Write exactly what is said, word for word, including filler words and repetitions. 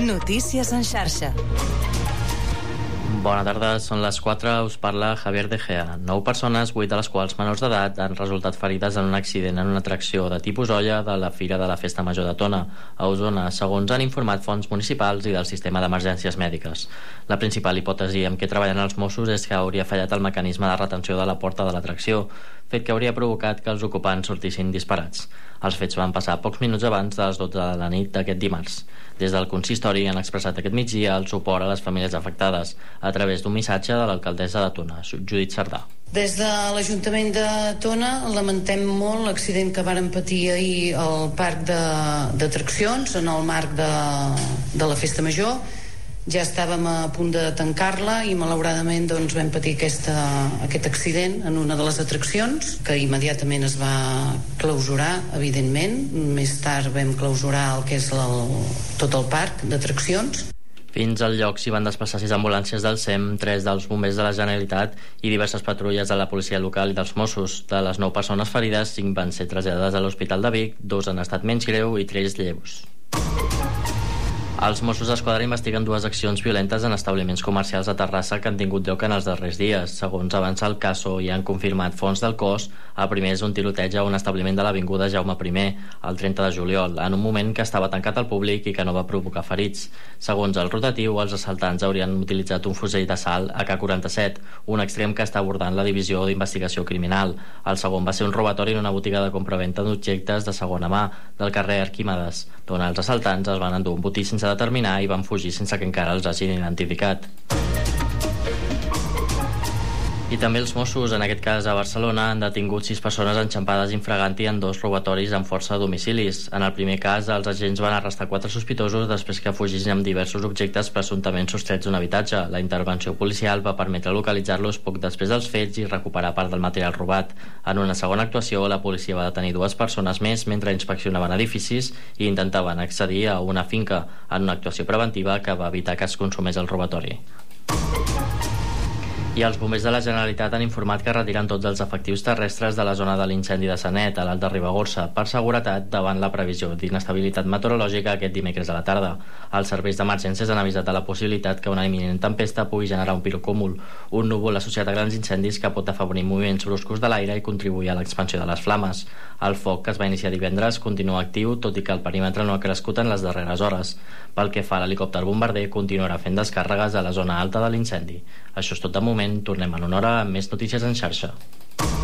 Notícies en xarxa. Bona tarda, són les quatre, us parla Javier De Gea. Nou persones, vuit de les quals menors d'edat, han resultat ferides en un accident en una atracció de tipus olla de la Fira de la Festa Major de Tona, a Osona, segons han informat fonts municipals i del sistema d'emergències mèdiques. La principal hipòtesi amb què treballen els Mossos és que hauria fallat el mecanisme de retenció de la porta de l'atracció, fet que hauria provocat que els ocupants sortissin disparats. Els fets van passar pocs minuts abans de les dotze de la nit d'aquest dimarts. Des del consistori han expressat aquest migdia el suport a les famílies afectades a través d'un missatge de l'alcaldessa de Tona, Judit Cerdà. Des de l'Ajuntament de Tona lamentem molt l'accident que varen patir ahir al parc d'atraccions en el marc de, de la Festa Major. Ja estàvem a punt de tancar-la i malauradament doncs, vam patir aquesta, aquest accident en una de les atraccions, que immediatament es va clausurar, evidentment. Més tard vam clausurar el que és el, tot el parc d'atraccions. Fins al lloc s'hi van desplaçar sis ambulàncies del S E M, tres dels bombers de la Generalitat i diverses patrulles de la policia local i dels Mossos. De les nou persones ferides, cinc van ser traslladades a l'Hospital de Vic, dos han estat menys greu i tres lleus. Els Mossos d'Esquadra investiguen dues accions violentes en establiments comercials a Terrassa que han tingut lloc en els darrers dies. Segons avança el caso i han confirmat fonts del cos, el primer és un tiroteig a un establiment de l'Avinguda Jaume I, el trenta de juliol, en un moment que estava tancat al públic i que no va provocar ferits. Segons el rotatiu, els assaltants haurien utilitzat un fusell d'assalt A K quaranta-set, un extrem que està abordant la Divisió d'Investigació Criminal. El segon va ser un robatori en una botiga de compraventa d'objectes de segona mà del carrer Arquímedes, d'on els assaltants es van endur un botí sense determinar i van fugir sense que encara els hagin identificat. I també els Mossos, en aquest cas a Barcelona, han detingut sis persones enxampades infraganti en dos robatoris amb força a domicilis. En el primer cas, els agents van arrestar quatre sospitosos després que fugissin amb diversos objectes presumptament sostrets d'un habitatge. La intervenció policial va permetre localitzar-los poc després dels fets i recuperar part del material robat. En una segona actuació, la policia va detenir dues persones més mentre inspeccionaven edificis i intentaven accedir a una finca, en una actuació preventiva que va evitar que es consumés el robatori. I els bombers de la Generalitat han informat que retiren tots els efectius terrestres de la zona de l'incendi de Sanet, a l'Alt de Ribagorça, per seguretat davant la previsió d'inestabilitat meteorològica aquest dimecres a la tarda. Els serveis d'emergències han avisat de la possibilitat que una imminent tempesta pugui generar un pirocúmul, un núvol associat a grans incendis que pot afavorir moviments bruscos de l'aire i contribuir a l'expansió de les flames. El foc, que es va iniciar divendres, continua actiu, tot i que el perímetre no ha crescut en les darreres hores. Pel que fa a l'helicòpter bombarder, continuarà fent descàrregues a la zona alta de l'incendi. Això és tot de moment. Tornem en una hora amb més notícies en xarxa.